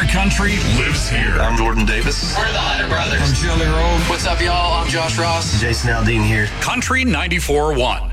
country lives here. I'm Jordan Davis. We're the Hunter Brothers. I'm Jelly Roll. What's up, y'all? I'm Josh Ross. Jason Aldean here. Country 94.1.